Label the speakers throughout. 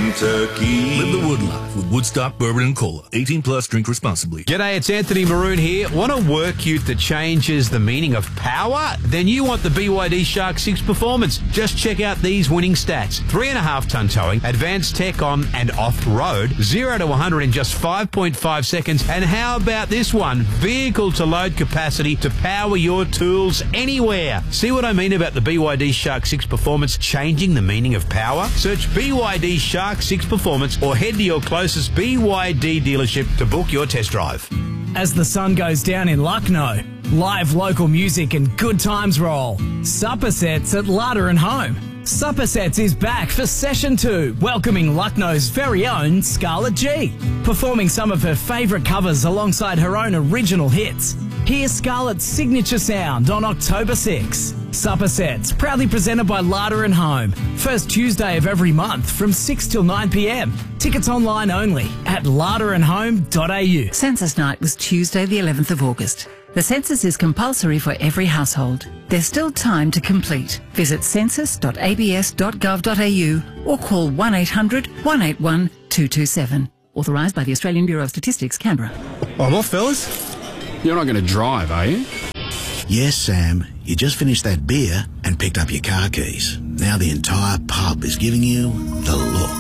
Speaker 1: Kentucky.
Speaker 2: Live the wood life with Woodstock Bourbon and Cola. 18 plus, drink responsibly.
Speaker 3: G'day, it's Anthony Maroon here. Want a work ute that changes the meaning of power? Then you want the BYD Shark 6 Performance. Just check out these winning stats. 3.5 ton towing, advanced tech on and off-road, 0 to 100 in just 5.5 seconds. And how about this one? Vehicle to load capacity to power your tools anywhere. See what I mean about the BYD Shark 6 Performance changing the meaning of power? Search BYD Shark 6 Performance or head to your closest BYD dealership to book your test drive.
Speaker 4: As the sun goes down in Lucknow, live local music and good times roll. Supper Sets at Larder and Home. Supper Sets is back for Session 2, welcoming Lucknow's very own Scarlett G, performing some of her favourite covers alongside her own original hits. Hear Scarlett's signature sound on October 6. Supper Sets, proudly presented by Larder and Home. First Tuesday of every month from 6 till 9 p.m. Tickets online only at larderandhome.au.
Speaker 5: Census night was Tuesday the 11th of August. The census is compulsory for every household. There's still time to complete. Visit census.abs.gov.au or call 1800 181 227. Authorised by the Australian Bureau of Statistics, Canberra.
Speaker 6: Oh, what, fellas? You're not going to drive, are you?
Speaker 7: Yes, Sam. You just finished that beer and picked up your car keys. Now the entire pub is giving you the look.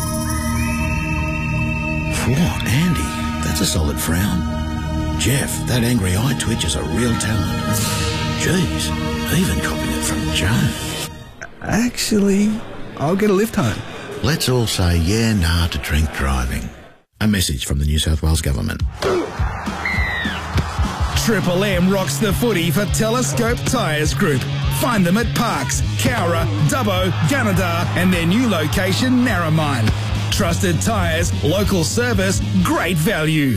Speaker 7: What, Andy? That's a solid frown. Jeff, that angry eye twitch is a real talent. Jeez, even copied it from Joan.
Speaker 6: Actually, I'll get a lift home.
Speaker 7: Let's all say yeah, nah to drink driving. A message from the New South Wales Government.
Speaker 8: Triple M rocks the footy for Telescope Tyres Group. Find them at Parks, Cowra, Dubbo, Gunnedah and their new location, Narromine. Trusted tyres, local service, great value.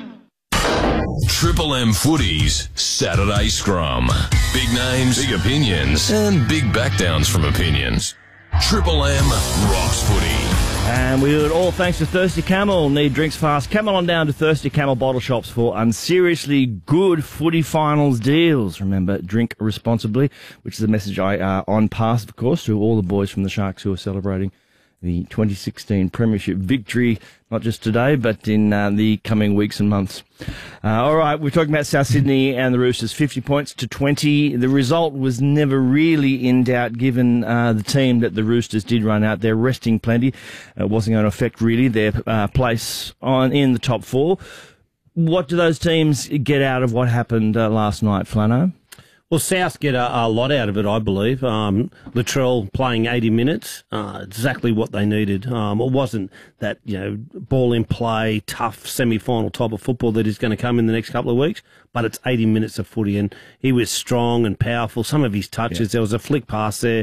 Speaker 9: Triple M Footy's Saturday Scrum. Big names, big opinions, and big backdowns from opinions. Triple M rocks footy.
Speaker 10: And we do it all thanks to Thirsty Camel. Need drinks fast? Come on down to Thirsty Camel bottle shops for unseriously good footy finals deals. Remember, drink responsibly, which is a message I on pass, of course, to all the boys from the Sharks who are celebrating the 2016 Premiership victory, not just today, but in the coming weeks and months. All right, we're talking about South Sydney and the Roosters, 50 points to 20. The result was never really in doubt, given the team that the Roosters did run out. They're resting plenty. It wasn't going to affect really their place in the top four. What do those teams get out of what happened last night, Flano?
Speaker 11: Well, South get a lot out of it, I believe. Latrell playing 80 minutes, exactly what they needed. It wasn't that, ball in play, tough semi-final type of football that is going to come in the next couple of weeks, but it's 80 minutes of footy, and he was strong and powerful. Some of his touches, there was a flick pass there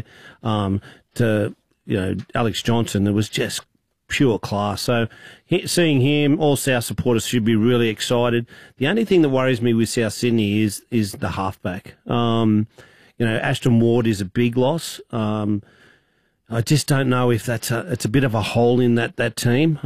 Speaker 11: to Alex Johnson that was just pure class. So seeing him, all South supporters should be really excited. The only thing that worries me with South Sydney is the halfback. Ashton Ward is a big loss. I just don't know if it's a bit of a hole in that team.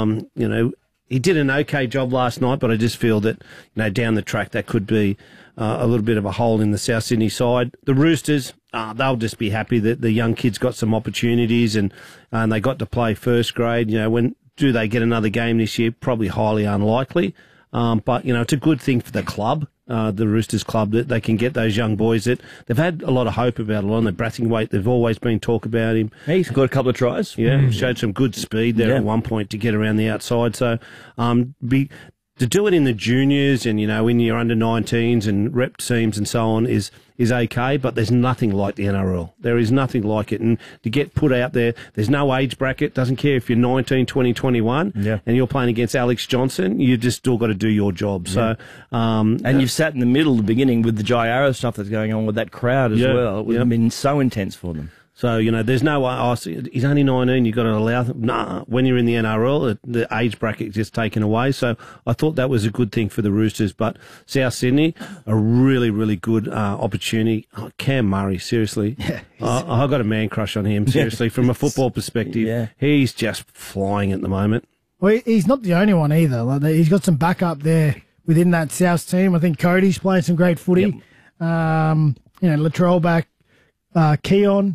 Speaker 11: He did an okay job last night, but I just feel that down the track that could be a little bit of a hole in the South Sydney side. The Roosters, they'll just be happy that the young kids got some opportunities and they got to play first grade. When do they get another game this year? Probably highly unlikely. But it's a good thing for the club, the Roosters club, that they can get those young boys that they've had a lot of hope about. Along the Brathwaite, they've always been talk about him.
Speaker 10: He's got a couple of tries.
Speaker 11: Yeah, showed some good speed there at one point to get around the outside. So to do it in the juniors and, in your under-19s and rep teams and so on is okay, but there's nothing like the NRL. There is nothing like it. And to get put out there, there's no age bracket. Doesn't care if you're 19, 20, 21, and you're playing against Alex Johnson, you just still got to do your job. So,
Speaker 10: and you've sat in the middle, the beginning, with the Jai Arrow stuff that's going on with that crowd as well. It would have been so intense for them.
Speaker 11: So, there's no way, he's only 19, you've got to allow them. Nah, when you're in the NRL, the age bracket is just taken away. So I thought that was a good thing for the Roosters. But South Sydney, a really, really good opportunity. Oh, Cam Murray, seriously. Yeah, I've got a man crush on him, seriously, from a football perspective. Yeah. He's just flying at the moment.
Speaker 12: Well, he's not the only one either. He's got some backup there within that South team. I think Cody's playing some great footy. Latrell back, Keon.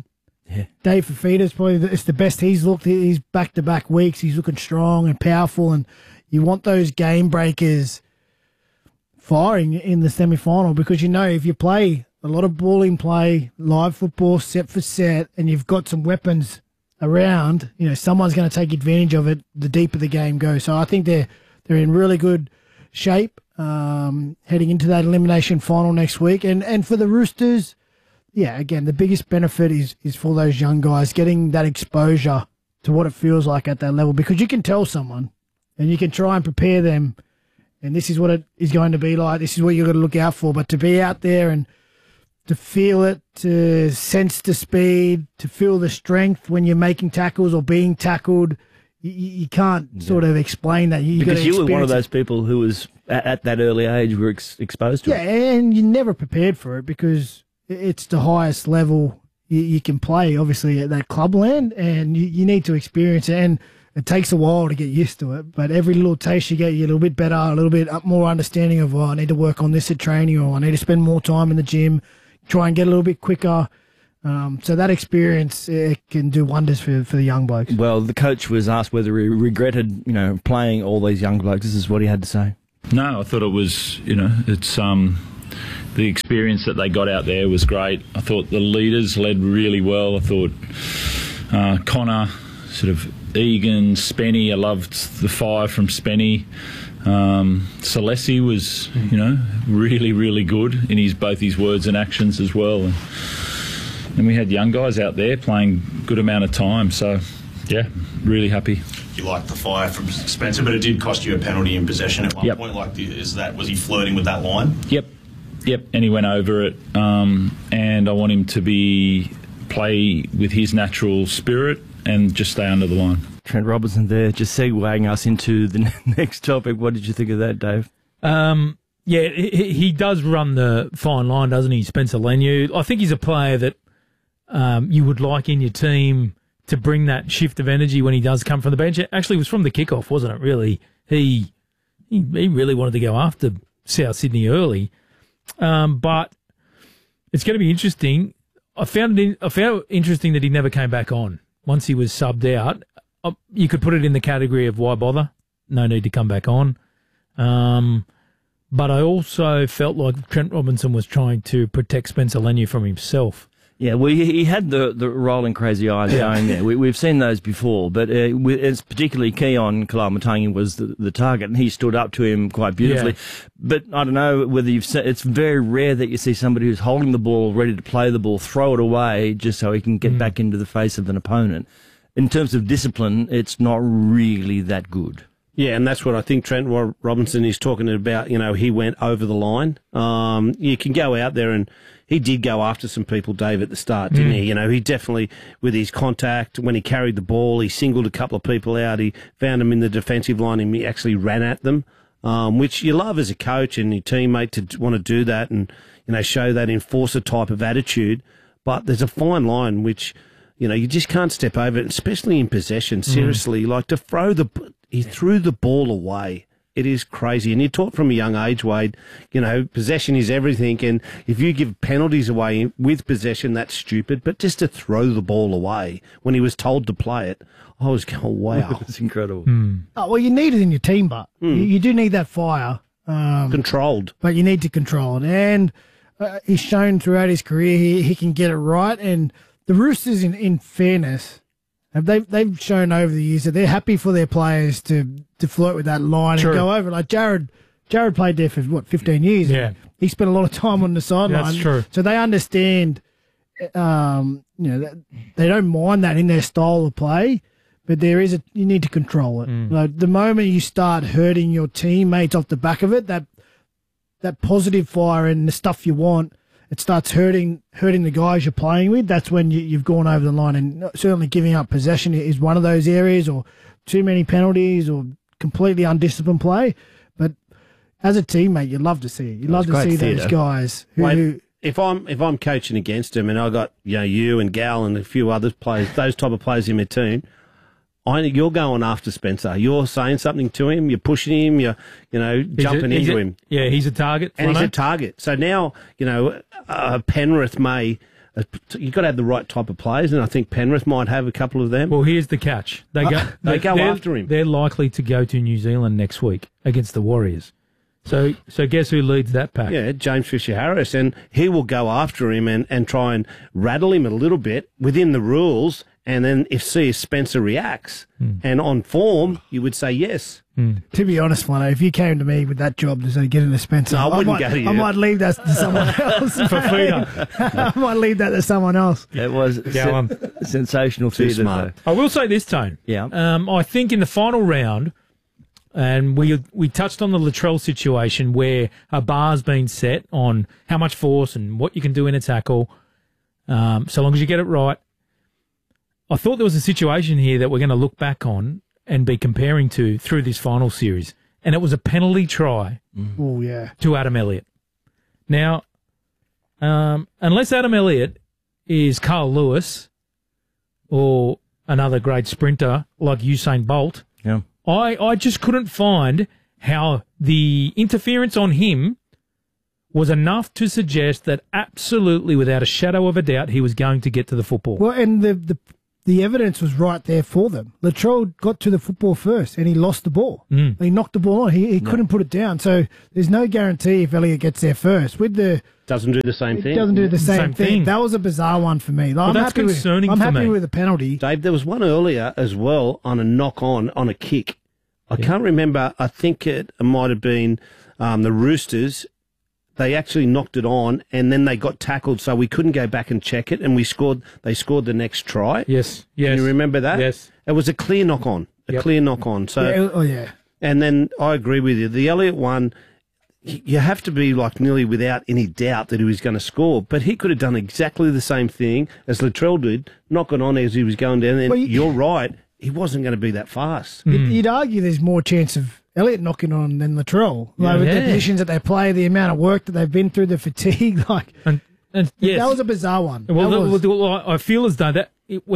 Speaker 12: Dave Fafita's probably it's the best he's looked. He's back-to-back weeks. He's looking strong and powerful, and you want those game breakers firing in the semi-final because you know if you play a lot of ball in play, live football, set for set, and you've got some weapons around, you know, someone's going to take advantage of it the deeper the game goes. So I think they're in really good shape heading into that elimination final next week. And for the Roosters, yeah, again, the biggest benefit is for those young guys getting that exposure to what it feels like at that level because you can tell someone and you can try and prepare them and this is what it is going to be like. This is what you've got to look out for. But to be out there and to feel it, to sense the speed, to feel the strength when you're making tackles or being tackled, you can't sort of explain that.
Speaker 10: Because you were one of those people who was, at that early age, were exposed to it.
Speaker 12: Yeah, and you're never prepared for it because it's the highest level you can play, obviously, at that clubland, and you need to experience it. And it takes a while to get used to it, but every little taste you get, you're a little bit better, a little bit more understanding of, I need to work on this at training, or I need to spend more time in the gym, try and get a little bit quicker. So that experience can do wonders for the young blokes.
Speaker 10: Well, the coach was asked whether he regretted, playing all these young blokes. This is what he had to say.
Speaker 1: No, I thought it was, it's the experience that they got out there was great. I thought the leaders led really well. I thought Connor, sort of Egan, Spenny. I loved the fire from Spenny. Salesi was, really, really good in both his words and actions as well. And we had young guys out there playing good amount of time. So, yeah, really happy.
Speaker 13: You liked the fire from Spencer, but it did cost you a penalty in possession at one point. Was he flirting with that line?
Speaker 1: Yep, and he went over it. And I want him to play with his natural spirit and just stay under the line.
Speaker 10: Trent Robinson there, just segueing us into the next topic. What did you think of that, Dave?
Speaker 14: Yeah, he does run the fine line, doesn't he, Spencer Leniu? I think he's a player that you would like in your team to bring that shift of energy when he does come from the bench. It actually was from the kickoff, wasn't it, really? He really wanted to go after South Sydney early. But it's going to be interesting. I found it interesting that he never came back on once he was subbed out. You could put it in the category of why bother? No need to come back on. But I also felt like Trent Robinson was trying to protect Spencer Leniu from himself.
Speaker 10: Yeah, well, he had the rolling crazy eyes going there. We've seen those before, but it's particularly Keon Kalamatangi was the target, and he stood up to him quite beautifully. Yeah. But I don't know whether you've seen, it's very rare that you see somebody who's holding the ball, ready to play the ball, throw it away just so he can get back into the face of an opponent. In terms of discipline, it's not really that good.
Speaker 11: Yeah, and that's what I think Trent Robinson is talking about. He went over the line. You can go out there, and he did go after some people, Dave, at the start, didn't he? He definitely, with his contact, when he carried the ball, he singled a couple of people out. He found them in the defensive line, and he actually ran at them, which you love as a coach and your teammate to want to do that and, show that enforcer type of attitude. But there's a fine line which, you just can't step over it, especially in possession. Seriously, like to he threw the ball away. It is crazy. And you're taught from a young age, Wade, possession is everything. And if you give penalties away with possession, that's stupid. But just to throw the ball away when he was told to play it, I was going, wow.
Speaker 10: It's incredible.
Speaker 12: Oh, well, you need it in your team, but you do need that fire.
Speaker 11: Controlled.
Speaker 12: But you need to control it. And he's shown throughout his career he can get it right. And the Roosters, in fairness, they've shown over the years that they're happy for their players to flirt with that line and go over. Like Jared played there for 15 years.
Speaker 14: Yeah,
Speaker 12: he spent a lot of time on the sideline.
Speaker 14: That's true.
Speaker 12: So they understand. They don't mind that in their style of play, but you need to control it. Like the moment you start hurting your teammates off the back of it, that positive fire and the stuff you want, it starts hurting the guys you're playing with. That's when you've gone over the line. And certainly giving up possession is one of those areas, or too many penalties, or completely undisciplined play. But as a teammate, you love to see it. You love to see those guys who.
Speaker 11: If I'm coaching against them, and I got you and Gal and a few other players, those type of players in my team, you're going after Spencer. You're saying something to him. You're pushing him. You're jumping into him.
Speaker 14: Yeah, he's a target.
Speaker 11: And he's a target. So now Penrith may You've got to have the right type of players, and I think Penrith might have a couple of them.
Speaker 14: Well, here's the catch. They go
Speaker 11: after him.
Speaker 14: They're likely to go to New Zealand next week against the Warriors. So guess who leads that pack?
Speaker 11: Yeah, James Fisher-Harris, and he will go after him and try and rattle him a little bit within the rules, and then if Spencer reacts and on form, you would say yes.
Speaker 12: To be honest, Mono, if you came to me with that job to say get into Spencer,
Speaker 11: No, I wouldn't go to you.
Speaker 12: I might leave that to someone else.
Speaker 14: For feeder.
Speaker 12: I might leave that to someone else.
Speaker 10: It was sensational
Speaker 11: Too
Speaker 10: feeder,
Speaker 11: smart.
Speaker 10: though.
Speaker 14: I will say this, Tone.
Speaker 10: Yeah.
Speaker 14: I think in the final round, and we touched on the Latrell situation where a bar's been set on how much force and what you can do in a tackle, so long as you get it right. I thought there was a situation here that we're going to look back on and be comparing to through this final series, and it was a penalty try
Speaker 12: Oh, yeah.
Speaker 14: to Adam Elliott. Now, unless Adam Elliott is Carl Lewis or another great sprinter like Usain Bolt,
Speaker 10: Yeah.
Speaker 14: I just couldn't find how the interference on him was enough to suggest that absolutely, without a shadow of a doubt, he was going to get to the football.
Speaker 12: Well, and the evidence was right there for them. Latrell got to the football first, and he lost the ball. He knocked the ball on. He couldn't put it down. So there's no guarantee if Elliott gets there first. With the
Speaker 11: Doesn't do the same thing.
Speaker 12: It doesn't do the same thing. That was a bizarre one for me.
Speaker 14: Well, that's concerning
Speaker 12: I'm
Speaker 14: for
Speaker 12: happy
Speaker 14: me.
Speaker 12: with the penalty.
Speaker 11: Dave, there was one earlier as well on a knock-on, on a kick. I can't remember. I think it might have been the Roosters. They actually knocked it on, and then they got tackled, so we couldn't go back and check it, and they scored the next try.
Speaker 14: Yes.
Speaker 11: Can you remember that?
Speaker 14: Yes.
Speaker 11: It was a clear knock-on. Clear knock-on. So,
Speaker 12: yeah.
Speaker 11: And then I agree with you. The Elliott one, you have to be like nearly without any doubt that he was going to score, but he could have done exactly the same thing as Latrell did, knock it on as he was going down, and you're right, he wasn't going to be that fast.
Speaker 12: You'd argue there's more chance of Elliott knocking on than Latrell. Like with the positions that they play, the amount of work that they've been through, the fatigue,
Speaker 14: And yes.
Speaker 12: that was a bizarre one.
Speaker 14: Well, I feel as though that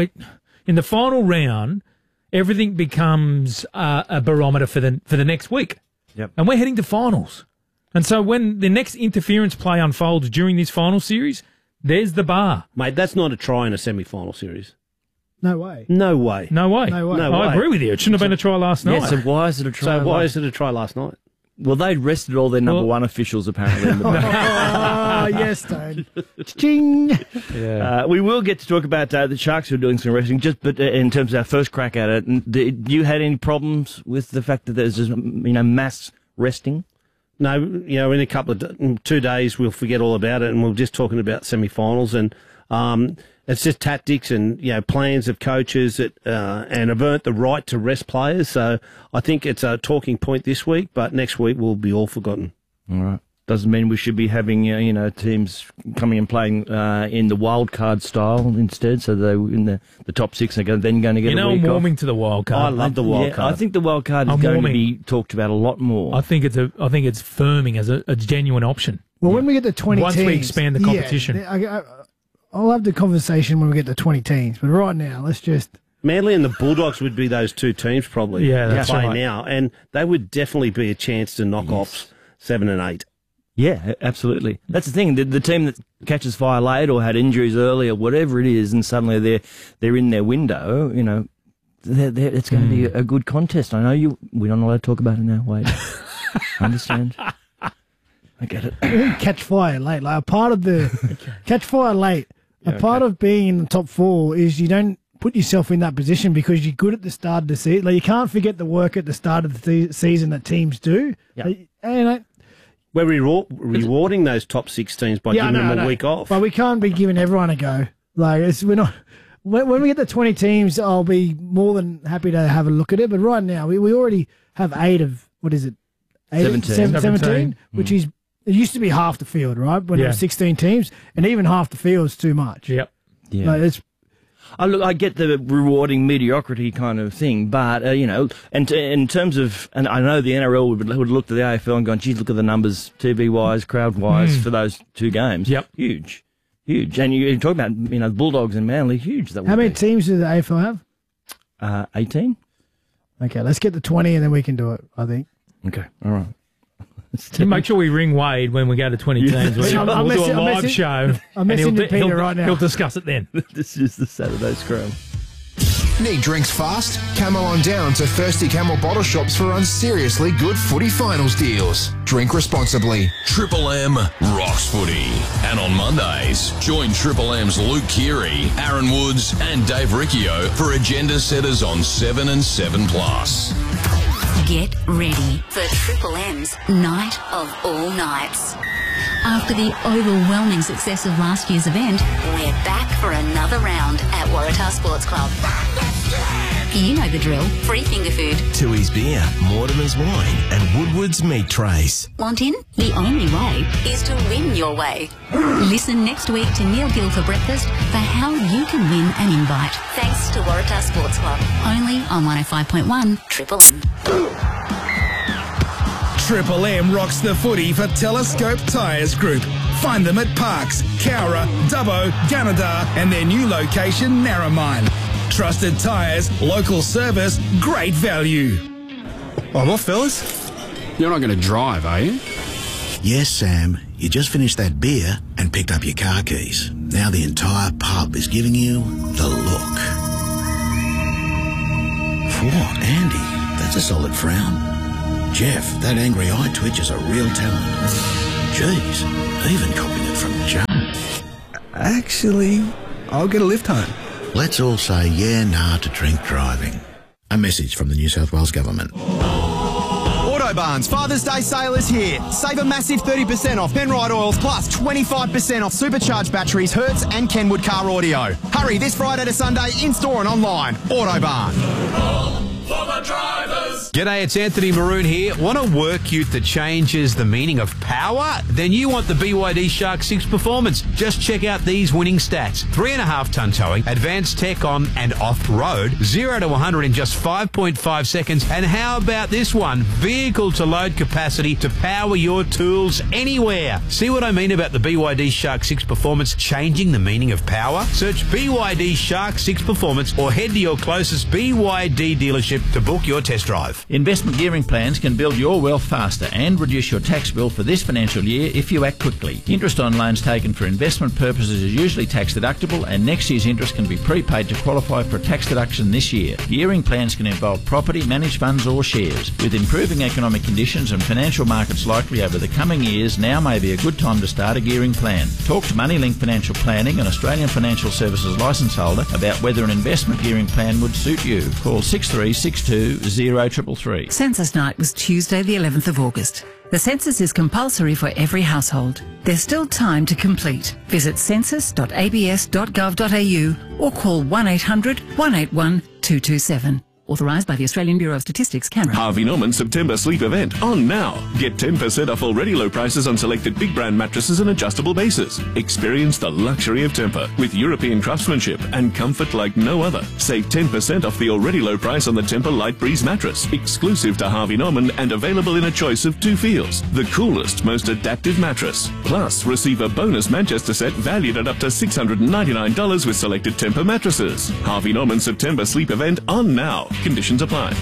Speaker 14: in the final round, everything becomes a barometer for the next week.
Speaker 10: Yep.
Speaker 14: And we're heading to finals. And so when the next interference play unfolds during this final series, there's the bar.
Speaker 11: Mate, that's not a try in a semi-final series.
Speaker 12: No way.
Speaker 11: No way.
Speaker 14: No way.
Speaker 12: No way.
Speaker 14: I agree with you. It shouldn't have been a try last night.
Speaker 10: Yeah, so why is it a try?
Speaker 11: So why is it a try last night?
Speaker 10: Well, they'd rested all their number one officials, apparently. In the
Speaker 12: Oh, yes, Tone. Ching.
Speaker 10: We will get to talk about the Sharks who are doing some resting, but in terms of our first crack at it, did you had any problems with the fact that there's just, mass resting?
Speaker 11: No, in a couple of 2 days we'll forget all about it, and we're just talking about semi-finals, and it's just tactics and plans of coaches and have earned the right to rest players. So I think it's a talking point this week, but next week will be all forgotten.
Speaker 10: All right. Doesn't mean we should be having teams coming and playing in the wild card style instead. So they in the top six are then going to get a week
Speaker 14: I'm
Speaker 10: off.
Speaker 14: warming to the wild card.
Speaker 11: I love the wild card.
Speaker 10: I think the wild card is going to be talked about a lot more.
Speaker 14: I think it's firming as a genuine option.
Speaker 12: Well, when we get to 20
Speaker 14: once
Speaker 12: teams,
Speaker 14: we expand the competition.
Speaker 12: I'll have the conversation when we get to 20 teams. But right now, let's just...
Speaker 11: Manly and the Bulldogs would be those two teams probably.
Speaker 14: Yeah, that's
Speaker 11: play
Speaker 14: right.
Speaker 11: now, and they would definitely be a chance to knock off 7 and 8.
Speaker 10: Yeah, absolutely. That's the thing. The team that catches fire late or had injuries early or whatever it is, and suddenly they're in their window, it's going to be a good contest. I know we're not allowed to talk about it now, Wade. Understand? I get it.
Speaker 12: Catch fire late. Like a part of the... Catch fire late. A part of being in the top 4 is you don't put yourself in that position because you're good at the start of the season. Like you can't forget the work at the start of the season that teams do.
Speaker 10: Yeah.
Speaker 11: We're rewarding those top 6 teams by giving them a week off.
Speaker 12: But we can't be giving everyone a go. Like we're not. When we get to 20 teams, I'll be more than happy to have a look at it. But right now, we already have 8 of what is it? 17, which is it used to be half the field, right? When it was 16 teams, and even half the field is too much.
Speaker 14: Yep.
Speaker 10: Yeah.
Speaker 12: Like
Speaker 10: I get the rewarding mediocrity kind of thing, but, and in terms of, and I know the NRL would look at the AFL and go, geez, look at the numbers, TV-wise, crowd-wise, for those 2 games.
Speaker 14: Yep.
Speaker 10: Huge. And you're talking about, the Bulldogs and Manly, huge.
Speaker 12: How many teams does the AFL
Speaker 10: have? 18.
Speaker 12: Okay, let's get to 20 and then we can do it, I think.
Speaker 10: Okay, all right.
Speaker 14: You make sure we ring Wade when we go to 20 teams. We'll do a live show.
Speaker 12: I'm messaging Peter right now.
Speaker 14: He'll discuss it then.
Speaker 10: This is the Saturday Scrum.
Speaker 15: Need drinks fast? Camel on down to Thirsty Camel bottle shops for unseriously good footy finals deals. Drink responsibly.
Speaker 9: Triple M rocks footy. And on Mondays, join Triple M's Luke Keary, Aaron Woods and Dave Riccio for agenda setters on 7 and 7+.
Speaker 16: Get ready for Triple M's Night of All Nights. After the overwhelming success of last year's event, we're back for another round at Waratah Sports Club. You know the drill. Free finger food.
Speaker 17: Tooheys Beer, Mortimer's Wine and Woodward's Meat Trays.
Speaker 16: Want in? The only way is to win your way. Listen next week to Neil Gill for breakfast for how you can win an invite. Thanks to Waratah Sports Club. Only on 105.1 Triple M.
Speaker 8: Triple M rocks the footy for Telescope Tyres Group. Find them at Parks, Cowra, Dubbo, Gunnedah and their new location, Narromine. Trusted tyres, local service, great value.
Speaker 6: Oh, what, fellas? You're not going to drive, are you?
Speaker 7: Yes, Sam. You just finished that beer and picked up your car keys. Now the entire pub is giving you the look. What, Andy? That's a solid frown. Jeff, that angry eye twitch is a real talent. Jeez, even copied it from John.
Speaker 18: Actually, I'll get a lift home.
Speaker 7: Let's all say yeah, nah to drink driving. A message from the New South Wales Government.
Speaker 19: Autobarn's Father's Day sale is here. Save a massive 30% off Penrite oils plus 25% off supercharged batteries, Hertz and Kenwood car audio. Hurry this Friday to Sunday in store and online. Autobarn.
Speaker 3: For the drivers. G'day, it's Anthony Maroon here. Want a work ute that changes the meaning of power? Then you want the BYD Shark 6 Performance. Just check out these winning stats. 3.5 ton towing, advanced tech on and off-road, 0 to 100 in just 5.5 seconds. And how about this one? Vehicle to load capacity to power your tools anywhere. See what I mean about the BYD Shark 6 Performance changing the meaning of power? Search BYD Shark 6 Performance or head to your closest BYD dealership to book your test drive.
Speaker 20: Investment gearing plans can build your wealth faster and reduce your tax bill for this financial year if you act quickly. Interest on loans taken for investment purposes is usually tax deductible, and next year's interest can be prepaid to qualify for a tax deduction this year. Gearing plans can involve property, managed funds or shares. With improving economic conditions and financial markets likely over the coming years, now may be a good time to start a gearing plan. Talk to Moneylink Financial Planning, an Australian financial services licence holder, about whether an investment gearing plan would suit you. Call 6362 0333.
Speaker 5: Census night was Tuesday the 11th of August. The census is compulsory for every household. There's still time to complete. Visit census.abs.gov.au or call 1800 181 227. Authorised by the Australian Bureau of Statistics, Canberra.
Speaker 21: Harvey Norman September Sleep Event on now. Get 10% off already low prices on selected big brand mattresses and adjustable bases. Experience the luxury of Tempur with European craftsmanship and comfort like no other. Save 10% off the already low price on the Tempur Light Breeze mattress, exclusive to Harvey Norman and available in a choice of 2 feels. The coolest, most adaptive mattress. Plus, receive a bonus Manchester set valued at up to $699 with selected Tempur mattresses. Harvey Norman September Sleep Event on now. Conditions apply.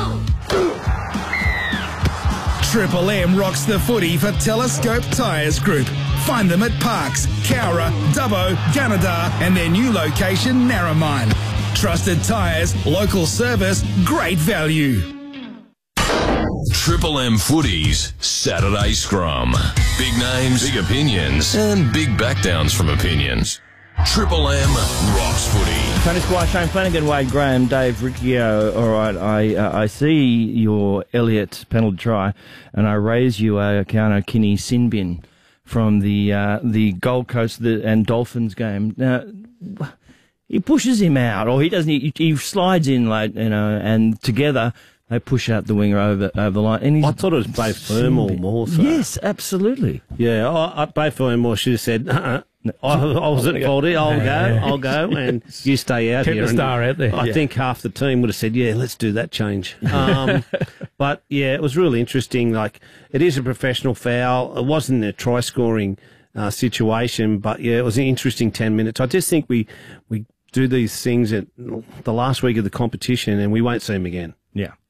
Speaker 8: Triple M rocks the footy for Telescope Tyres Group. Find them at Parks, Cowra, Dubbo, Gunnedah and their new location, Narromine. Trusted tyres, local service, great value.
Speaker 9: Triple M Footy's Saturday Scrum. Big names, big opinions, and big backdowns from opinions. Triple M rocks footy.
Speaker 10: Tony Squire, Shane Flanagan, Wade Graham, Dave Riccio. All right, I see your Elliott penalty try, and I raise you a Keanu Kinney sin bin from the Gold Coast and Dolphins game. Now, he pushes him out, or he doesn't. He slides in late, and together they push out the winger over the line. And
Speaker 11: I thought it was Bay Fermor more so.
Speaker 10: Yes, absolutely.
Speaker 11: Yeah, Bay Fermor should have said, I was at fault. I'll go, and you stay out
Speaker 14: Keep
Speaker 11: here.
Speaker 14: Keep the star out there.
Speaker 11: I think half the team would have said, yeah, let's do that change. But, yeah, it was really interesting. Like, it is a professional foul. It wasn't a try-scoring situation, but, yeah, it was an interesting 10 minutes. I just think we do these things at the last week of the competition, and we won't see them again.
Speaker 10: Yeah.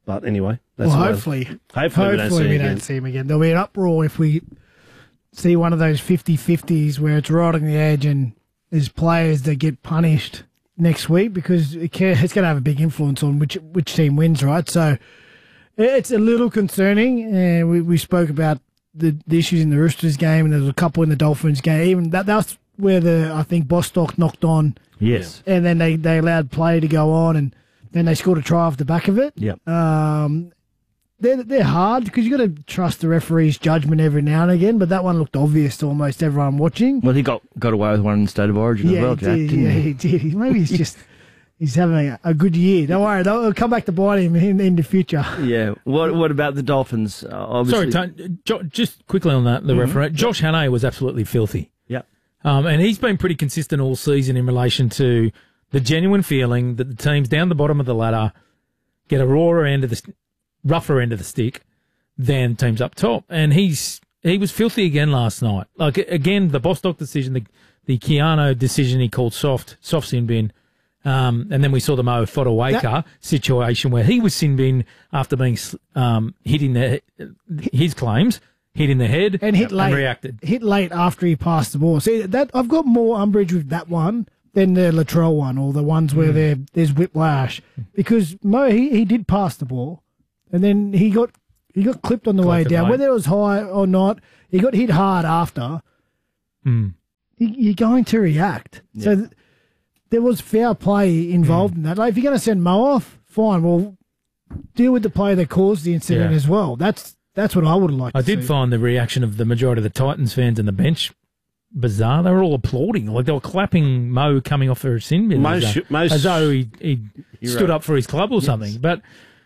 Speaker 11: But anyway, that's
Speaker 12: Well,
Speaker 11: the way-
Speaker 12: hopefully
Speaker 11: we don't see him again.
Speaker 12: don't see him again. There'll be an uproar if we see one of those 50-50s where it's right on the edge and there's players that get punished next week because it's going to have a big influence on which team wins, right? So it's a little concerning. And we spoke about the issues in the Roosters game, and there was a couple in the Dolphins game. Even that's where I think Bostock knocked on.
Speaker 10: Yes.
Speaker 12: And then they allowed play to go on, and then they scored a try off the back of it.
Speaker 10: Yep.
Speaker 12: They're hard because you got to trust the referee's judgment every now and again, but that one looked obvious to almost everyone watching.
Speaker 10: Well, he got away with one in State of Origin as well, Jack, didn't he?
Speaker 12: He did. Maybe he's having a good year. Don't worry, they'll come back to bite him in the future.
Speaker 10: Yeah. What about the Dolphins? Obviously.
Speaker 14: Sorry, Tony, just quickly on that, the referee. Josh Hannay was absolutely filthy.
Speaker 10: Yep.
Speaker 14: And he's been pretty consistent all season in relation to the genuine feeling that the teams down the bottom of the ladder get a rougher end of the stick than teams up top. And he was filthy again last night. Like, again, the Bostock decision, the Keano decision he called soft sin bin. And then we saw the Mo Fotuaika situation where he was sin bin after being hit in his claims, hit in the head
Speaker 12: and hit late.
Speaker 14: And reacted.
Speaker 12: Hit late after he passed the ball. See, that I've got more umbrage with that one than the Latrell one or the ones where there's whiplash. Because Mo, he did pass the ball, and then he got clipped on the way down. Whether it was high or not, he got hit hard after. You're going to react. Yeah. So there was fair play involved in that. Like, if you're going to send Mo off, fine. Well, deal with the player that caused the incident as well. That's what I would like to see.
Speaker 14: I did find the reaction of the majority of the Titans fans in the bench bizarre. They were all applauding. Like, they were clapping Mo coming off for a sin bin. As though he stood up for his club or something. But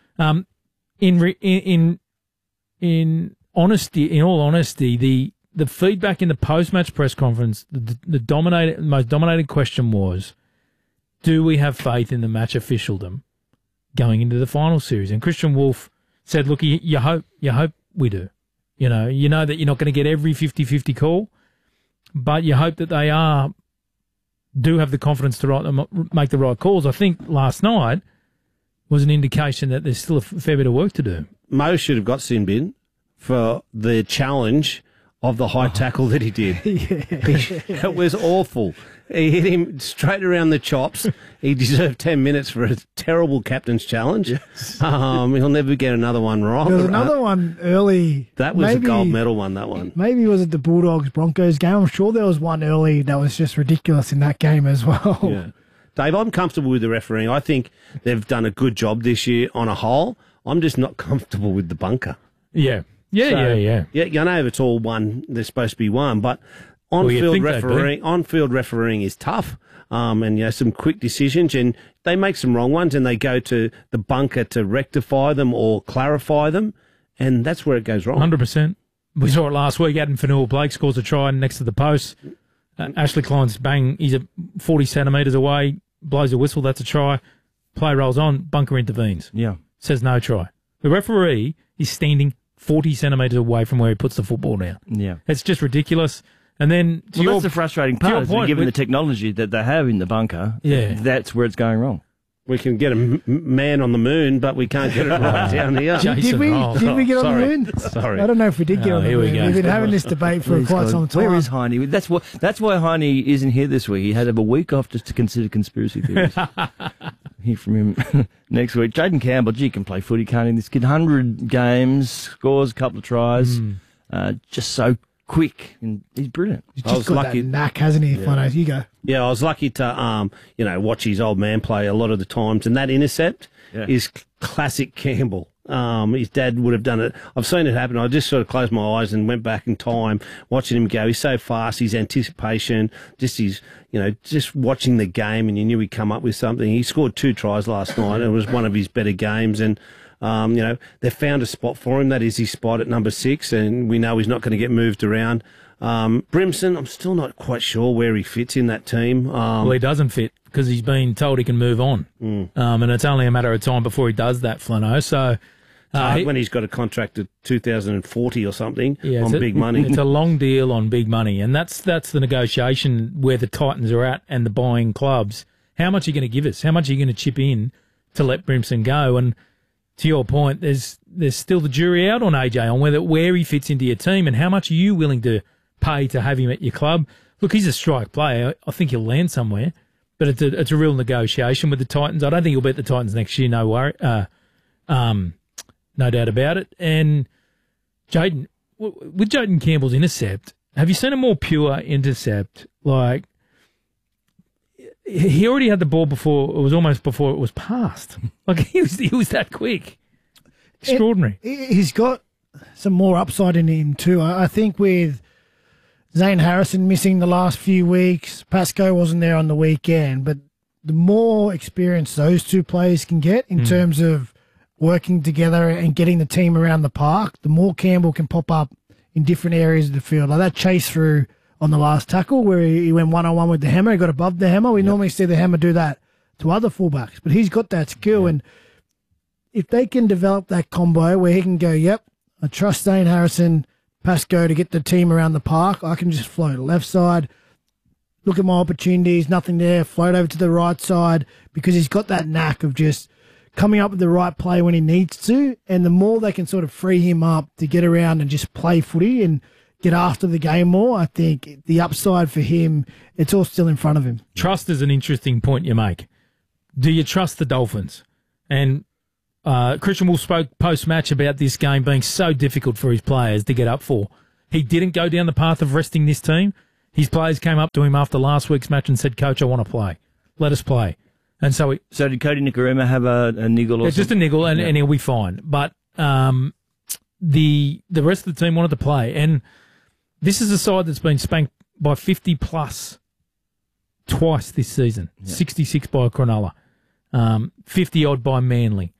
Speaker 14: in all honesty, the feedback in the post-match press conference, the most dominating question was, do we have faith in the match officialdom going into the final series? And Christian Wolf said, look, you hope we do. You know that you're not going to get every 50-50 call, but you hope that they do have the confidence to make the right calls. I think last night was an indication that there's still a fair bit of work to do.
Speaker 11: Mo should have got sin bin for the challenge of the high tackle that he did. It was awful. He hit him straight around the chops. He deserved 10 minutes for a terrible captain's challenge. Yes. He'll never get another one wrong.
Speaker 12: There was another one early.
Speaker 11: That was a gold medal one, that one.
Speaker 12: Maybe was it the Bulldogs-Broncos game? I'm sure there was one early that was just ridiculous in that game as well.
Speaker 11: Yeah. Dave, I'm comfortable with the refereeing. I think they've done a good job this year on a whole. I'm just not comfortable with the bunker.
Speaker 14: Yeah. Yeah.
Speaker 11: Yeah, I know it's all one. There's supposed to be one, but on-field refereeing is tough. And some quick decisions, and they make some wrong ones, and they go to the bunker to rectify them or clarify them, and that's where it goes wrong.
Speaker 14: 100%. We saw it last week. Adam Fanua-Blake scores a try next to the post. Ashley Klein's bang. He's 40 centimetres away. Blows a whistle. That's a try. Play rolls on. Bunker intervenes.
Speaker 10: Yeah.
Speaker 14: Says no try. The referee is standing 40 centimetres away from where he puts the football down.
Speaker 10: Yeah.
Speaker 14: It's just ridiculous. And then
Speaker 10: that's the frustrating part. Given the technology that they have in the bunker, that's where it's going wrong.
Speaker 11: We can get a man on the moon, but we can't get it right down here.
Speaker 12: Did we get on the moon?
Speaker 11: Sorry.
Speaker 12: I don't know if we did get on the moon. We've been having this debate for quite some time.
Speaker 10: Where is Heine? That's why Heine isn't here this week. He had a week off just to consider conspiracy theories. Hear from him next week. Jaden Campbell, gee, can play footy, can't he? This kid, 100 games, scores a couple of tries, just so quick, and he's brilliant.
Speaker 12: He's just got that knack, hasn't he? Yeah. You go.
Speaker 11: Yeah, I was lucky to, watch his old man play a lot of the times, and that intercept is classic Campbell. His dad would have done it. I've seen it happen. I just sort of closed my eyes and went back in time, watching him go. He's so fast, his anticipation, just watching the game, and you knew he'd come up with something. He scored 2 tries last night. It was one of his better games, and they found a spot for him. That is his spot at number 6, and we know he's not going to get moved around. Brimson, I'm still not quite sure where he fits in that team.
Speaker 14: Well, he doesn't fit because he's been told he can move on. And it's only a matter of time before he does that, Flano. So
Speaker 11: when he's got a contract at 2040 or something on big money.
Speaker 14: It's a long deal on big money, and that's the negotiation where the Titans are at and the buying clubs. How much are you going to give us? How much are you going to chip in to let Brimson go? And to your point, there's still the jury out on AJ on where he fits into your team and how much are you willing to pay to have him at your club. Look, he's a strike player. I think he'll land somewhere, but it's a real negotiation with the Titans. I don't think he'll be at the Titans next year, no worry. No doubt about it. And Jayden, with Jayden Campbell's intercept, have you seen a more pure intercept? Like, he already had the ball before, it was almost before it was passed. Like, he was that quick. Extraordinary.
Speaker 12: He's got some more upside in him too. I think with Zane Harrison missing the last few weeks, Pascoe wasn't there on the weekend, but the more experience those two players can get in terms of working together and getting the team around the park, the more Campbell can pop up in different areas of the field. Like that chase through on the last tackle where he went one-on-one with the hammer, he got above the hammer. We normally see the hammer do that to other fullbacks, but he's got that skill. And if they can develop that combo where he can go, yep, I trust Zane Harrison, Pascoe to get the team around the park, I can just float left side, look at my opportunities, nothing there, float over to the right side, because he's got that knack of just coming up with the right play when he needs to. And the more they can sort of free him up to get around and just play footy and get after the game more, I think the upside for him, it's all still in front of him.
Speaker 14: Trust is an interesting point you make. Do you trust the Dolphins? And Christian Wool spoke post-match about this game being so difficult for his players to get up for. He didn't go down the path of resting this team. His players came up to him after last week's match and said, Coach, I want to play. Let us play. And so
Speaker 10: did Cody Nikorima have a niggle or something?
Speaker 14: Just a niggle, and he'll be fine. But the rest of the team wanted to play. And this is a side that's been spanked by 50-plus twice this season. 66 by Cronulla, 50-odd by Manly.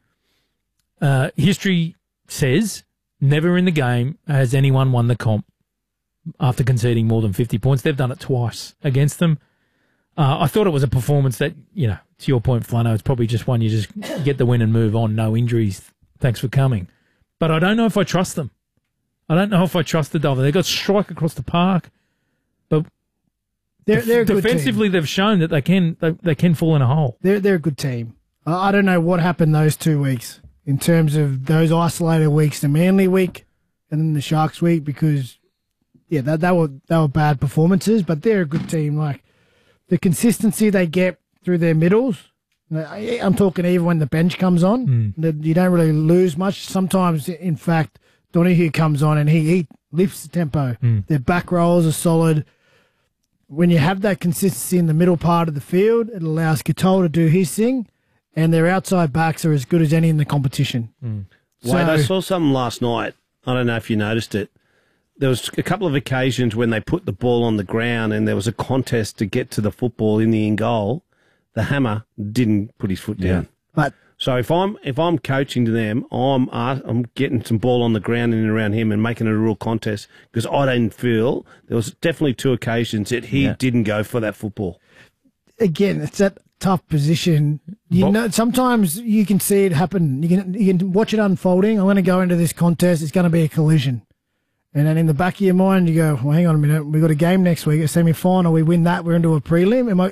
Speaker 14: History says never in the game has anyone won the comp after conceding more than 50 points. They've done it twice against them. I thought it was a performance that, to your point, Flano, it's probably just one you just get the win and move on, no injuries, thanks for coming. But I don't know if I trust them. I don't know if I trust the Dolphins. They've got strike across the park, but
Speaker 12: they're a good
Speaker 14: defensively
Speaker 12: team.
Speaker 14: They've shown that they can fall in a hole.
Speaker 12: They're a good team. I don't know what happened those 2 weeks in terms of those isolated weeks, the Manly week and then the Sharks week, because they were bad performances, but they're a good team. Like the consistency they get through their middles. I'm talking even when the bench comes on, you don't really lose much. Sometimes, in fact, Donahue comes on and he lifts the tempo. Their back rolls are solid. When you have that consistency in the middle part of the field, it allows Katoa to do his thing, and their outside backs are as good as any in the competition.
Speaker 11: Wade, I saw something last night. I don't know if you noticed it. There was a couple of occasions when they put the ball on the ground and there was a contest to get to the football in the in goal. The hammer didn't put his foot down.
Speaker 12: But
Speaker 11: so if I'm coaching to them, I'm getting some ball on the ground in and around him and making it a real contest, because I didn't feel there was definitely 2 occasions that he didn't go for that football.
Speaker 12: Again, it's that tough position. Sometimes you can see it happen. You can watch it unfolding. I'm going to go into this contest. It's going to be a collision. And then in the back of your mind, you go, well, hang on a minute. We've got a game next week, a semi-final. We win that, we're into a prelim.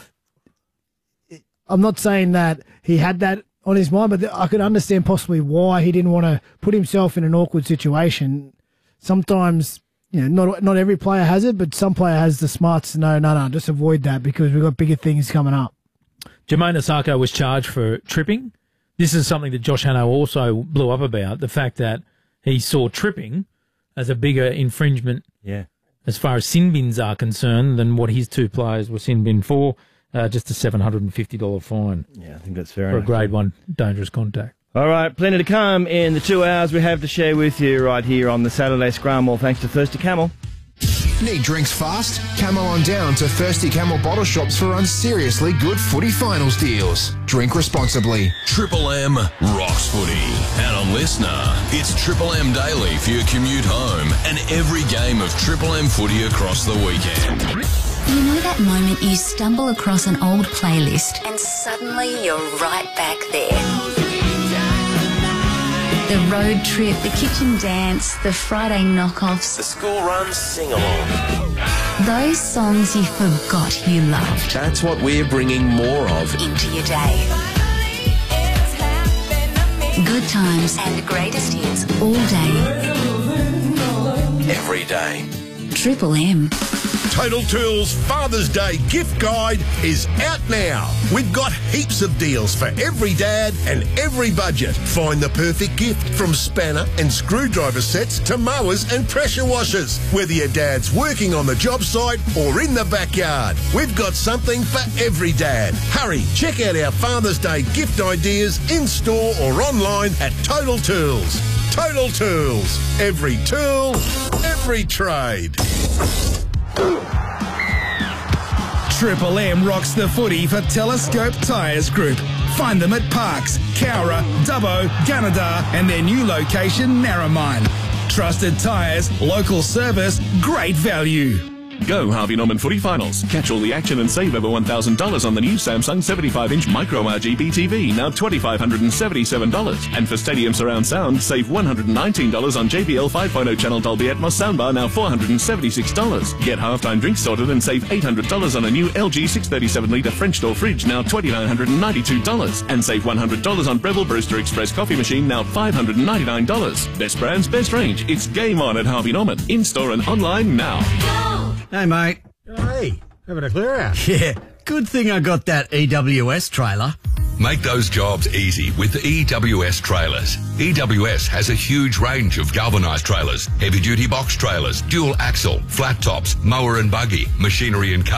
Speaker 12: I'm not saying that he had that on his mind, but I could understand possibly why he didn't want to put himself in an awkward situation. Sometimes, not every player has it, but some player has the smarts to know, no, just avoid that because we've got bigger things coming up.
Speaker 14: Jermaine Osako was charged for tripping. This is something that Josh Hanno also blew up about, the fact that he saw tripping as a bigger infringement as far as sin bins are concerned than what his 2 players were sin bin for. Just a $750 fine.
Speaker 10: Yeah, I think that's fair
Speaker 14: for
Speaker 10: enough.
Speaker 14: a grade 1 dangerous contact.
Speaker 10: All right, plenty to come in the 2 hours we have to share with you right here on the Saturday Scrum. All thanks to Thirsty Camel.
Speaker 15: Need drinks fast? Camel on down to Thirsty Camel bottle shops for unseriously good footy finals deals. Drink responsibly.
Speaker 9: Triple M rocks footy. And on Listener, it's Triple M Daily for your commute home and every game of Triple M footy across the weekend.
Speaker 16: You know that moment you stumble across an old playlist and suddenly you're right back there? The road trip, the kitchen dance, the Friday knockoffs.
Speaker 17: The school run sing-along.
Speaker 16: Those songs you forgot you loved.
Speaker 17: That's what we're bringing more of
Speaker 16: into your day. good times and the greatest hits all day.
Speaker 17: Every day.
Speaker 16: Triple M.
Speaker 2: Total Tools Father's Day gift guide is out now. We've got heaps of deals for every dad and every budget. Find the perfect gift from spanner and screwdriver sets to mowers and pressure washers. Whether your dad's working on the job site or in the backyard, we've got something for every dad. Hurry, check out our Father's Day gift ideas in store or online at Total Tools. Total Tools. Every tool, every trade.
Speaker 8: Triple M rocks the footy for Telescope Tyres Group. Find them at Parks, Cowra, Dubbo, Gunnedah and their new location, Narromine. Trusted tyres, local service, great value.
Speaker 21: Go Harvey Norman Footy Finals. Catch all the action and save over $1,000 on the new Samsung 75-inch Micro RGB TV, now $2,577. And for Stadium Surround Sound, save $119 on JBL 5.0 channel Dolby Atmos soundbar, now $476. Get halftime drinks sorted and save $800 on a new LG 637-litre French door fridge, now $2,992. And save $100 on Breville Brewster Express coffee machine, now $599. Best brands, best range. It's game on at Harvey Norman. In-store and online now.
Speaker 22: Hey, mate.
Speaker 23: Hey, having a clear out.
Speaker 22: Yeah, good thing I got that EWS trailer.
Speaker 24: Make those jobs easy with the EWS trailers. EWS has a huge range of galvanised trailers, heavy-duty box trailers, dual axle, flat tops, mower and buggy, machinery and car